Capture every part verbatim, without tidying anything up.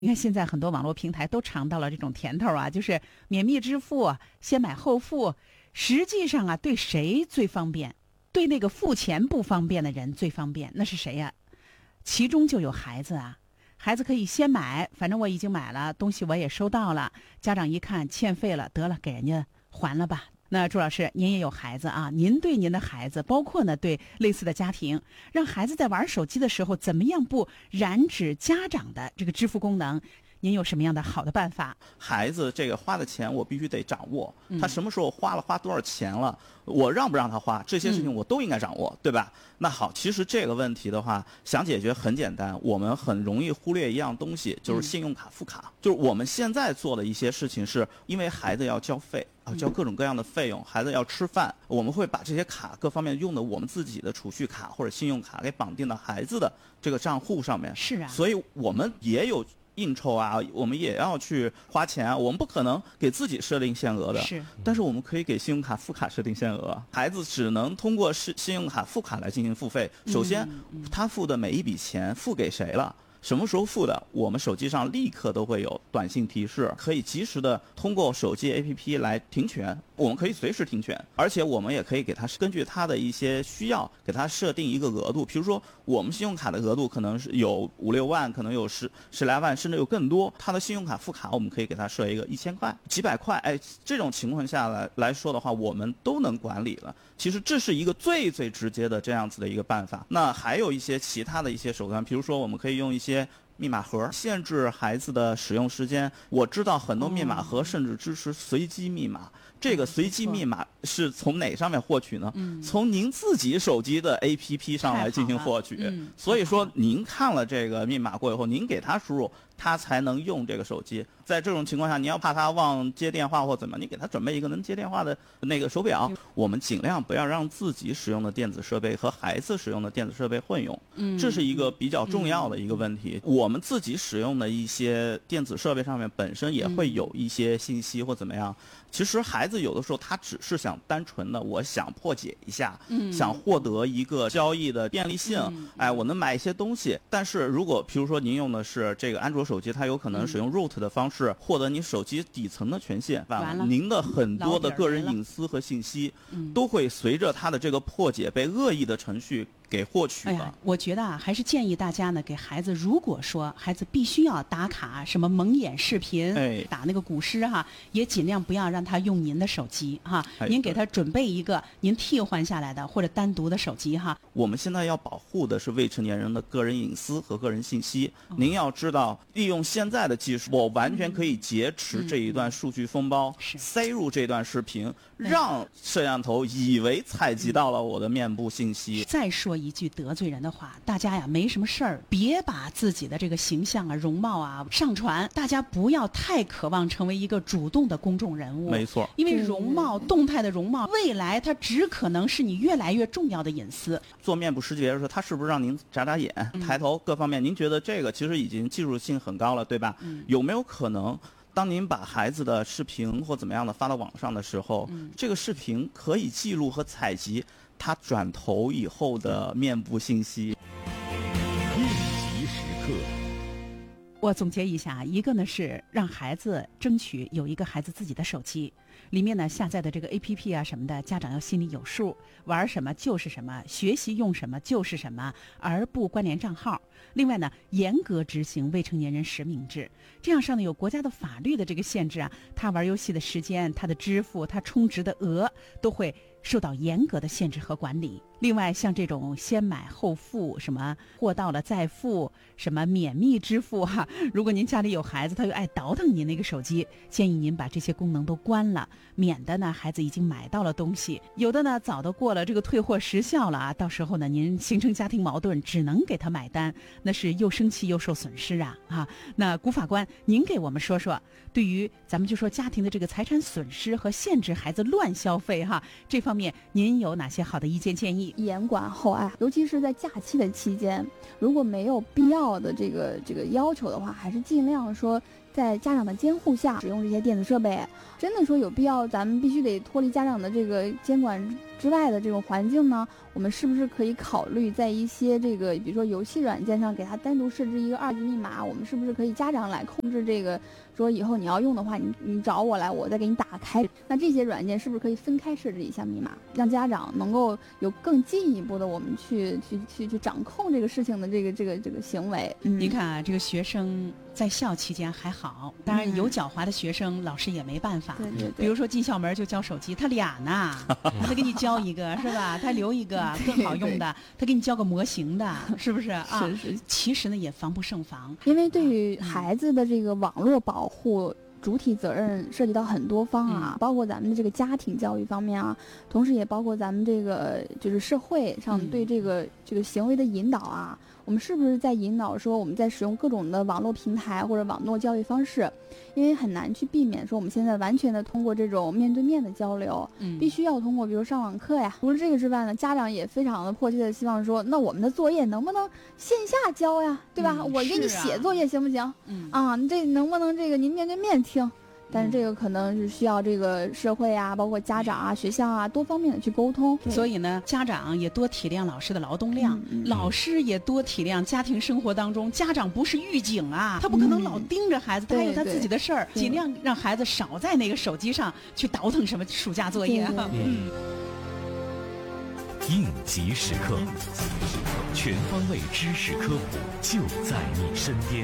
你看现在很多网络平台都尝到了这种甜头啊，就是免密支付、先买后付。实际上啊，对谁最方便？对那个付钱不方便的人最方便，那是谁呀？其中就有孩子啊。孩子可以先买，反正我已经买了，东西我也收到了。家长一看欠费了，得了，给人家还了吧。那朱老师，您也有孩子啊，您对您的孩子，包括呢对类似的家庭，让孩子在玩手机的时候，怎么样不染指家长的这个支付功能？您有什么样的好的办法？ 孩子这个花的钱我必须得掌握，他什么时候花了，花多少钱了，我让不让他花，这些事情我都应该掌握，对吧？那好，其实这个问题的话，想解决很简单，我们很容易忽略一样东西，就是信用卡副卡。就是我们现在做的一些事情，是因为孩子要交费啊，交各种各样的费用，孩子要吃饭，我们会把这些卡各方面用的我们自己的储蓄卡或者信用卡给绑定到孩子的这个账户上面。 是啊， 所以我们也有应酬啊，我们也要去花钱啊，我们不可能给自己设定限额的， 是， 但是我们可以给信用卡副卡设定限额，孩子只能通过信信用卡副卡来进行付费。首先，他付的每一笔钱付给谁了？什么时候付的，我们手机上立刻都会有短信提示，可以及时的通过手机 A P P 来停权，我们可以随时停权，而且我们也可以给他根据他的一些需要给他设定一个额度，比如说我们信用卡的额度可能是有五六万，可能有十十来万，甚至有更多，他的信用卡副卡我们可以给他设一个一千块、几百块，哎，这种情况下来来说的话，我们都能管理了。其实这是一个最最直接的这样子的一个办法。那还有一些其他的一些手段，比如说我们可以用一些密码盒限制孩子的使用时间。我知道很多密码盒甚至支持随机密码，这个随机密码是从哪上面获取呢？从您自己手机的 A P P 上来进行获取。所以说您看了这个密码过以后，您给他输入，他才能用这个手机。在这种情况下，你要怕他忘接电话或怎么，你给他准备一个能接电话的那个手表。我们尽量不要让自己使用的电子设备和孩子使用的电子设备混用，这是一个比较重要的一个问题。我们自己使用的一些电子设备上面本身也会有一些信息或怎么样。其实孩子有的时候他只是想单纯的我想破解一下，想获得一个交易的便利性，哎，我能买一些东西。但是如果比如说您用的是这个安卓手机，它有可能使用 root 的方式获得你手机底层的权限， 完了， 您的很多的个人隐私和信息都会随着它的这个破解被恶意的程序给获取了。 哎呀，我觉得啊，还是建议大家呢，给孩子，如果说孩子必须要打卡什么蒙眼视频， 哎， 打那个古诗哈，也尽量不要让他用您的手机哈， 哎， 您给他准备一个您替换下来的或者单独的手机哈。 我们现在要保护的是未成年人的个人隐私和个人信息。哦，您要知道，利用现在的技术，我完全可以劫持这一段数据封包，嗯，塞入这段视频，让摄像头以为采集到了我的面部信息。 再说一句得罪人的话，大家呀没什么事儿，别把自己的这个形象啊、容貌啊上传，大家不要太渴望成为一个主动的公众人物。 没错， 因为容貌、动态的容貌，未来它只可能是你越来越重要的隐私。 做面部识别的时候，它是不是让您眨眨眼、嗯、抬头各方面，您觉得这个其实已经技术性很高了，对吧？嗯、有没有可能？当您把孩子的视频或怎么样的发到网上的时候，嗯、这个视频可以记录和采集他转头以后的面部信息。 应急时刻， 我总结一下，一个呢是让孩子争取有一个孩子自己的手机，里面呢下载的这个 A P P 啊什么的，家长要心里有数，玩什么就是什么，学习用什么就是什么，而不关联账号。另外呢，严格执行未成年人实名制，这样上呢有国家的法律的这个限制啊，他玩游戏的时间、他的支付、他充值的额都会受到严格的限制和管理。另外像这种先买后付，什么货到了再付，什么免密支付哈、啊，如果您家里有孩子，他又爱倒腾您那个手机，建议您把这些功能都关了，免得呢孩子已经买到了东西，有的呢早都过了这个退货时效了啊，到时候呢您形成家庭矛盾，只能给他买单，那是又生气又受损失啊啊！那古法官，您给我们说说，对于咱们就说家庭的这个财产损失和限制孩子乱消费哈，这方面您有哪些好的意见建议？ 严管厚爱，尤其是在假期的期间，如果没有必要的这个这个要求的话，还是尽量说在家长的监护下使用这些电子设备。真的说有必要咱们必须得脱离家长的这个监管之外的这种环境呢，我们是不是可以考虑在一些这个比如说游戏软件上给它单独设置一个二级密码？我们是不是可以家长来控制这个，说以后你要用的话，你你找我来，我再给你打开。那这些软件是不是可以分开设置一下密码，让家长能够有更进一步的我们去去去去掌控这个事情的这个这个这个行为？嗯， 您看啊，这个学生在校期间还好，当然有狡猾的学生，老师也没办法。 对对对， 比如说进校门就交手机，他俩呢，他给你交一个是吧？他留一个更好用的，他给你交个模型的，是不是啊？ 是是。 其实呢也防不胜防， 因为对于孩子的这个网络保护，主体责任涉及到很多方啊， 嗯、 包括咱们的这个家庭教育方面啊，同时也包括咱们这个就是社会上对这个、嗯、这个行为的引导啊。我们是不是在引导说我们在使用各种的网络平台或者网络教育方式？因为很难去避免说我们现在完全的通过这种面对面的交流，嗯，必须要通过比如上网课呀。除了这个之外呢，家长也非常的迫切的希望说，那我们的作业能不能线下交呀？对吧？嗯、我给你写作业行不行？嗯啊，你这能不能这个您面对面听？但是这个可能是需要这个社会啊，包括家长啊、学校啊多方面的去沟通。 所以呢，家长也多体谅老师的劳动量，嗯嗯、老师也多体谅家庭生活当中，家长不是狱警啊，他不可能老盯着孩子，嗯、他还有他自己的事儿，尽量让孩子少在那个手机上去倒腾什么暑假作业。嗯。 应急时刻，全方位知识科普就在你身边。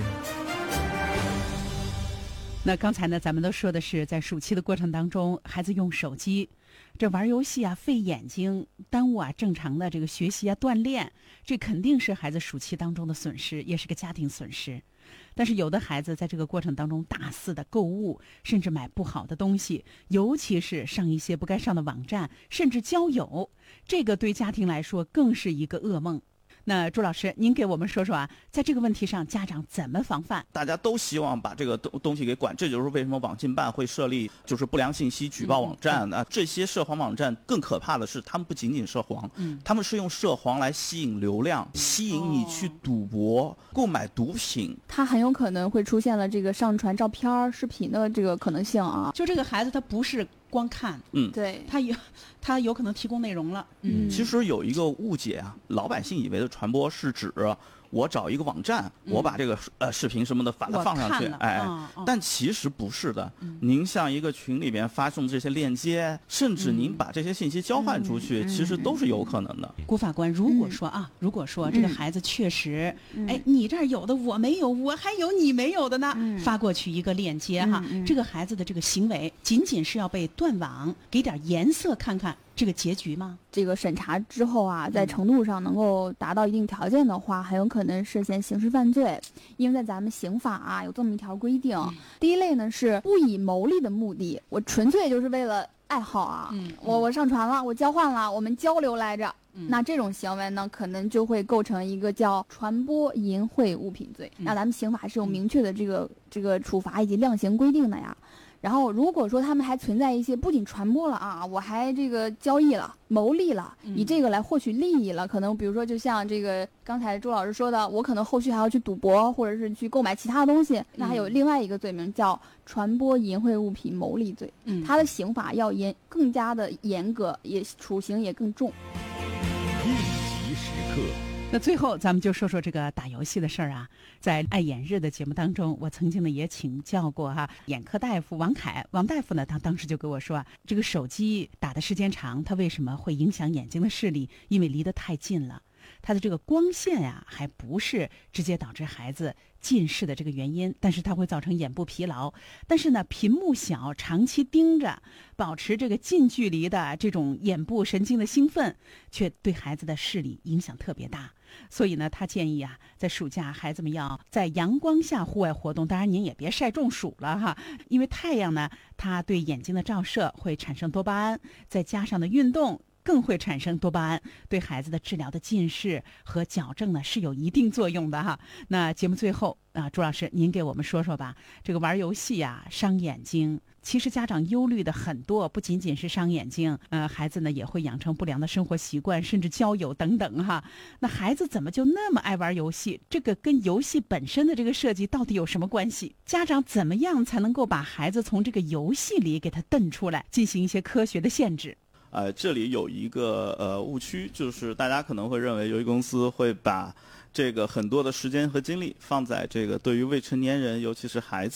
那刚才呢，咱们都说的是在暑期的过程当中，孩子用手机，这玩游戏啊，费眼睛，耽误啊正常的这个学习啊锻炼，这肯定是孩子暑期当中的损失，也是个家庭损失。但是有的孩子在这个过程当中大肆的购物，甚至买不好的东西，尤其是上一些不该上的网站，甚至交友，这个对家庭来说更是一个噩梦。那朱老师，您给我们说说啊，在这个问题上，家长怎么防范？ 大家都希望把这个东东西给管，这就是为什么网信办会设立就是不良信息举报网站。嗯、啊，这些涉黄网站更可怕的是，他们不仅仅涉黄，嗯，他们是用涉黄来吸引流量，吸引你去赌博、哦、购买毒品。 他很有可能会出现了这个上传照片、视频的这个可能性啊。 就这个孩子，他不是光看， 嗯， 对， 他有他有可能提供内容了， 嗯，其实有一个误解啊，老百姓以为的传播是指我找一个网站，嗯、我把这个呃视频什么的把它放上去，哎，哦哦、但其实不是的。嗯、您向一个群里边发送这些链接，甚至您把这些信息交换出去，嗯、其实都是有可能的。 顾法官，如果说啊，如果说这个孩子确实，嗯、哎，你这儿有的我没有，我还有你没有的呢，嗯、发过去一个链接哈，嗯、这个孩子的这个行为仅仅是要被断网，给点颜色看看。这个结局吗？ 这个审查之后啊，在程度上能够达到一定条件的话，很有可能涉嫌刑事犯罪。因为在咱们刑法啊有这么一条规定，嗯、第一类呢是不以牟利的目的，我纯粹就是为了爱好啊，嗯、我我上传了，我交换了，我们交流来着。嗯、那这种行为呢，可能就会构成一个叫传播淫秽物品罪。嗯、那咱们刑法是有明确的这个、嗯、这个处罚以及量刑规定的呀。然后如果说他们还存在一些不仅传播了啊，我还这个交易了、牟利了，以这个来获取利益了，可能比如说就像这个刚才朱老师说的，我可能后续还要去赌博，或者是去购买其他的东西，那还有另外一个罪名叫传播淫秽物品牟利罪，嗯，它的刑法要严更加的严格，也处刑也更重。 应急时刻。 那最后咱们就说说这个打游戏的事儿啊。在爱眼日的节目当中，我曾经呢也请教过哈、啊、眼科大夫王凯，王大夫呢他当时就跟我说啊，这个手机打的时间长，它为什么会影响眼睛的视力？因为离得太近了，它的这个光线呀、啊、还不是直接导致孩子近视的这个原因，但是它会造成眼部疲劳。但是呢，屏幕小，长期盯着，保持这个近距离的这种眼部神经的兴奋，却对孩子的视力影响特别大。所以呢，他建议啊，在暑假孩子们要在阳光下户外活动，当然您也别晒中暑了哈，因为太阳呢，它对眼睛的照射会产生多巴胺，再加上的运动， 更会产生多巴胺，对孩子的治疗的近视和矫正呢是有一定作用的哈。那节目最后啊，朱老师您给我们说说吧，这个玩游戏呀、啊、伤眼睛，其实家长忧虑的很多，不仅仅是伤眼睛，呃，孩子呢也会养成不良的生活习惯，甚至交友等等哈。那孩子怎么就那么爱玩游戏？这个跟游戏本身的这个设计到底有什么关系？家长怎么样才能够把孩子从这个游戏里给他蹬出来，进行一些科学的限制？ 呃，这里有一个呃误区，就是大家可能会认为游戏公司会把这个很多的时间和精力放在这个对于未成年人，尤其是孩子